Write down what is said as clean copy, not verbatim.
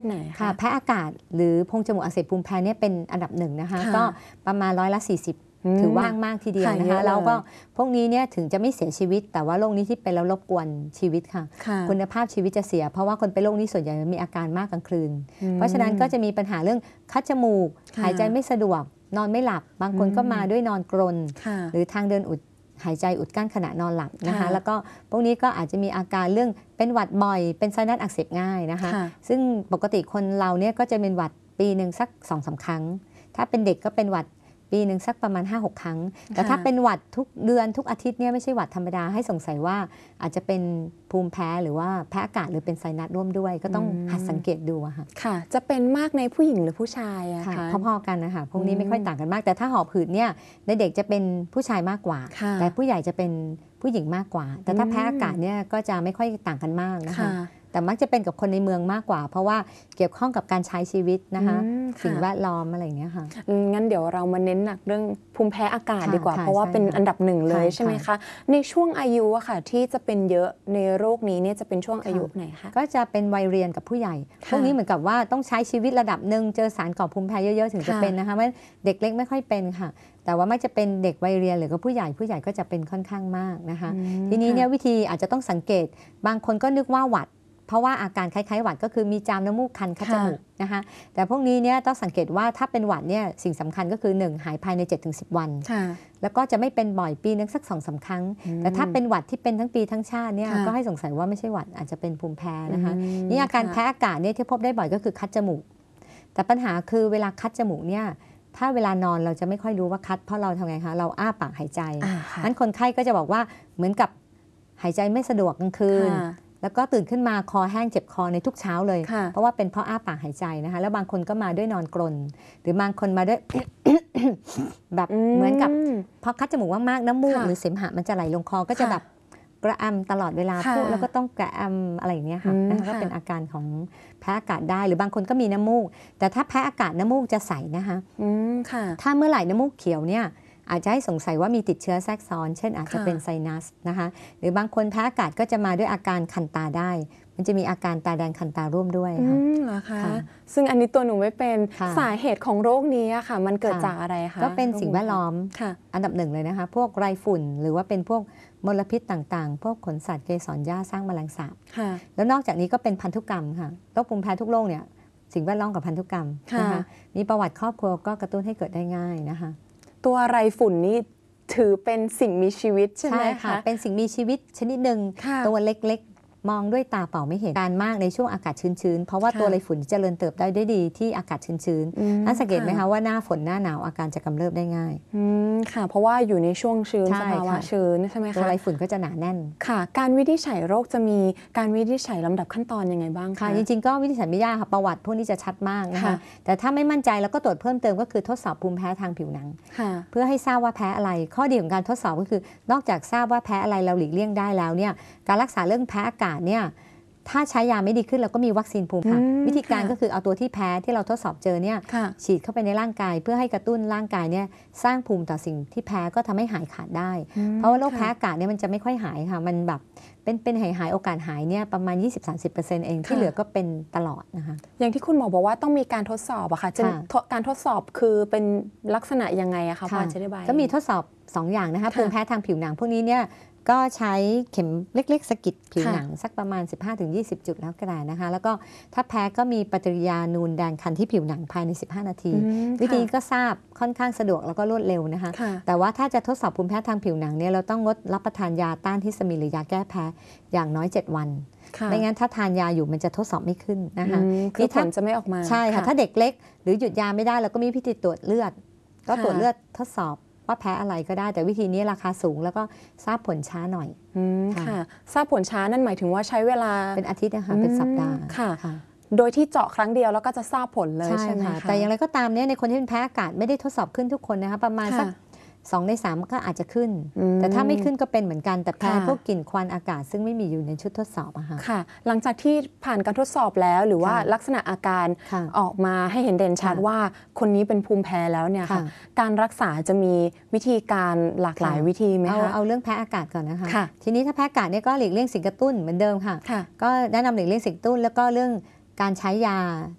ไหนค่ะคะแพ้อากาศหรือโพรงจมูกอักเสบภูมิแพ้เนี่ยเป็นอันดับหนึ่งนะคะก็ประมาณ40%ถือว่ามากทีเดียวนะคะแล้วก็พวกนี้เนี่ยถึงจะไม่เสียชีวิตแต่ว่าโรคนี้ที่เป็นแล้วรบกวนชีวิตค่ะคุณภาพชีวิตจะเสียเพราะว่าคนเป็นโรคนี้ส่วนใหญ่มีอาการมากกลางคืนเพราะฉะนั้นก็จะมีปัญหาเรื่องคัดจมูกหายใจไม่สะดวกนอนไม่หลับบางคนก็มาด้วยนอนกรนหรือทางเดินหายใจอุดกั้นขณะนอนหลับนะคะแล้วก็พวกนี้ก็อาจจะมีอาการเรื่องเป็นหวัดบ่อยเป็นไซนัสอักเสบง่ายนะคะซึ่งปกติคนเราเนี่ยก็จะเป็นหวัดปีหนึ่งสัก 2-3 ครั้งถ้าเป็นเด็กก็เป็นหวัดปีหนึ่งสักประมาณ 5-6 ครั้งแต่ถ้าเป็นหวัดทุกเดือนทุกอาทิตย์เนี่ยไม่ใช่หวัดธรรมดาให้สงสัยว่าอาจจะเป็นภูมิแพ้หรือว่าแพ้อากาศหรือเป็นไซนัสร่วมด้วยก็ต้องหัดสังเกตดูอะค่ะค่ะจะเป็นมากในผู้หญิงหรือผู้ชายอะคะพอๆกันนะคะพวกนี้ไม่ค่อยต่างกันมากแต่ถ้าหอบหืดเนี่ยในเด็กจะเป็นผู้ชายมากกว่าแต่ผู้ใหญ่จะเป็นผู้หญิงมากกว่าแต่ถ้าแพ้อากาศเนี่ยก็จะไม่ค่อยต่างกันมากนะคะแต่มักจะเป็นกับคนในเมืองมากกว่าเพราะว่าเกี่ยวข้องกับการใช้ชีวิตนะคะสิ่งแวดล้อมอะไรอย่างเงี้ยค่ะงั้นเดี๋ยวเรามาเน้นหนักเรื่องภูมิแพ้อากาศดีกว่าเพราะว่าเป็นอันดับหนึ่งเลยใช่ไหมคะในช่วงอายุอะค่ะที่จะเป็นเยอะในโรคนี้เนี่ยจะเป็นช่วงอายุไหนคะก็จะเป็นวัยเรียนกับผู้ใหญ่พวกนี้เหมือนกับว่าต้องใช้ชีวิตระดับหนึ่งเจอสารก่อภูมิแพ้เยอะๆถึงจะเป็นนะคะเพราะเด็กเล็กไม่ค่อยเป็นค่ะแต่ว่าไม่จะเป็นเด็กวัยเรียนหรือก็ผู้ใหญ่ก็จะเป็นค่อนข้างมากนะคะทีนี้เนี่ยวิธีอาจจะต้องสังเกตบางคนก็นึกว่าหวัดเพราะว่าอาการคล้ายๆหวัดก็คือมีจามน้ำมูกคันคัดจมูกนะคะแต่พวกนี้เนี่ยต้องสังเกตว่าถ้าเป็นหวัดเนี่ยสิ่งสำคัญก็คือ1หายภายใน 7-10 วันแล้วก็จะไม่เป็นบ่อยปีนึงสัก 2-3 ครั้งแต่ถ้าเป็นหวัดที่เป็นทั้งปีทั้งชาติเนี่ยก็ให้สงสัยว่าไม่ใช่หวัดอาจจะเป็นภูมิแพ้นะคะนี่อาการแพ้อากาศเนี่ยที่พบได้บ่อยก็คือคัดจมูกแต่ปัญหาคือเวลาคัดจมูกเนี่ยถ้าเวลานอนเราจะไม่ค่อยรู้ว่าคัดเพราะเราทำไงคะเราอ้าปากหายใจงั้นคนไข้ก็จะบอกว่าเหมือนกับหายใจไม่สะดวกกลางคืนแล้วก็ตื่นขึ้นมาคอแห้งเจ็บคอในทุกเช้าเลยเพราะว่าเป็นเพราะอ้าปากหายใจนะคะแล้วบางคนก็มาด้วยนอนกรนหรือบางคนมาด้วย แบบเหมือนกับพอคัดจมูกมากๆน้ำมูกหรือเสมหะมันจะไหลลงคอก็จะแบบกระอำตลอดเวลาพูดแล้วก็ต้องกระอำอะไรอย่างเงี้ยค่ะก็เป็นอาการของแพ้อากาศได้หรือบางคนก็มีน้ำมูกแต่ถ้าแพ้อากาศน้ำมูกจะใสนะคะถ้าเมื่อไหร่น้ำมูกเขียวเนี่ยอาจจะให้สงสัยว่ามีติดเชื้อแทรกซ้อนเช่นอาจจะเป็นไซนัสนะคะหรือบางคนแพ้อากาศก็จะมาด้วยอาการคันตาได้มันจะมีอาการตาแดงคันตาร่วมด้วยค่ะเหรอคะซึ่งอันนี้ตัวหนูไม่เป็นสาเหตุของโรคนี้ค่ะมันเกิดจากอะไรคะก็เป็นสิ่งแวดล้อมอันดับหนึ่งเลยนะคะพวกไรฝุ่นหรือว่าเป็นพวกมลพิษต่างๆพวกขนสัตว์เกสรหญ้าสร้างแมลงสาบแล้วนอกจากนี้ก็เป็นพันธุกรรมค่ะโรคภูมิแพ้ทุกโรคเนี่ยสิ่งแวดล้อมกับพันธุกรรมนะคะมีประวัติครอบครัวก็กระตุ้นให้เกิดได้ง่ายนะคะตัวไรฝุ่นนี่ถือเป็นสิ่งมีชีวิตใช่ไหมคะเป็นสิ่งมีชีวิตชนิดหนึ่งตัวเล็กๆมองด้วยตาเปล่าไม่เห็นการมากในช่วงอากาศชื้นๆเพราะว่าตัวไรฝุ่นเจริญเติบได้ด้วยดีที่อากาศชื้นๆนั่นสังเกตไหมคะว่าหน้าฝนหน้าหนาวอาการจะกำเริบได้ง่ายค่ะเพราะว่าอยู่ในช่วงชื้นสภาวะชื้นใช่ไหมคะตัวไรฝุ่นก็จะหนาแน่นค่ะการวินิจฉัยโรคจะมีการวินิจฉัยลำดับขั้นตอนยังไงบ้างคะจริงๆก็วินิจฉัยไม่ยากค่ะประวัติพวกนี้จะชัดมากนะคะแต่ถ้าไม่มั่นใจแล้วก็ตรวจเพิ่มเติมก็คือทดสอบภูมิแพ้ทางผิวหนังเพื่อให้ทราบว่าแพ้อะไรข้อดีของการทดสอบก็คือนอกจากทราบว่าแพ้อะไรเราหลีกเลี่ยงได้แล้วเนี่ยการรักษาเรื่องแพ้อากาศเนี่ยถ้าใช้ยาไม่ดีขึ้นเราก็มีวัคซีนภูมิค่ะวิธีการก็คือเอาตัวที่แพ้ที่เราทดสอบเจอเนี่ยฉีดเข้าไปในร่างกายเพื่อให้กระตุ้นร่างกายเนี่ยสร้างภูมิต่อสิ่งที่แพ้ก็ทำให้หายขาดได้เพราะว่าโรคแพ้อากาศเนี่ยมันจะไม่ค่อยหายค่ะมันแบบเป็นหายโอกาสหายเนี่ยประมาณ 20-30% เองที่เหลือก็เป็นตลอดนะคะอย่างที่คุณหมอบอกว่าต้องมีการทดสอบอะค่ะการทดสอบคือเป็นลักษณะยังไงอะคะพอจะอธิบายก็มีทดสอบ2อย่างนะคะภูมิแพ้ทางผิวหนังพวกนี้เนี่ยก็ใช้เข็มเล็กๆสะกิดผิวหนังสักประมาณ 15-20 จุดแล้วก็ได้นะคะแล้วก็ถ้าแพ้ก็มีปฏิกิริยานูนแดงคันที่ผิวหนังภายใน 15 นาทีวิธีก็ทราบค่อนข้างสะดวกแล้วก็รวดเร็วนะคะแต่ว่าถ้าจะทดสอบภูมิแพ้ทางผิวหนังเนี่ยเราต้องงดรับประทานยาต้านฮิสตามีนหรือยาแก้แพ้อย่างน้อย7 วันไม่งั้นถ้าทานยาอยู่มันจะทดสอบไม่ขึ้นนะคะคือผลจะไม่ออกมาใช่ค่ะถ้าเด็กเล็กหรือหยุดยาไม่ได้เราก็มีวิธีตรวจเลือดก็ตรวจเลือดทดสอบว่าแพ้อะไรก็ได้แต่วิธีนี้ราคาสูงแล้วก็ทราบผลช้าหน่อยค่ะทราบผลช้านั่นหมายถึงว่าใช้เวลาเป็นอาทิตย์นะคะเป็นสัปดาห์ค่ะโดยที่เจาะครั้งเดียวแล้วก็จะทราบผลเลยใช่ไหมคะแต่อย่างไรก็ตามเนี่ยในคนที่เป็นแพ้อากาศไม่ได้ทดสอบขึ้นทุกคนนะคะประมาณสัก2 ใน 3ก็อาจจะขึ้นแต่ถ้าไม่ขึ้นก็เป็นเหมือนกันแต่แพ้พวกกลิ่นควันอากาศซึ่งไม่มีอยู่ในชุดทดสอบอะค่ะหลังจากที่ผ่านการทดสอบแล้วหรือว่าลักษณะอาการออกมาให้เห็นเด่นชัดว่าคนนี้เป็นภูมิแพ้แล้วเนี่ยค่ะการรักษาจะมีวิธีการหลากหลายวิธีไหมคะเอาเรื่องแพ้อากาศก่อนนะคะทีนี้ถ้าแพ้อากาศเนี่ยก็หลีกเลี่ยงสิ่งกระตุ้นเหมือนเดิมค่ะก็แนะนำหลีกเลี่ยงสิ่งกระตุ้นแล้วก็เรื่องการใช้ยา